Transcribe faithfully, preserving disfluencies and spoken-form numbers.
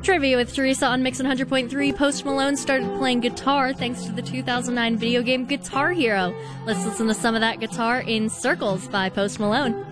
Trivia with Teresa on Mix one hundred point three. Post Malone started playing guitar thanks to the two thousand nine video game Guitar Hero. Let's listen to some of that guitar in Circles by Post Malone.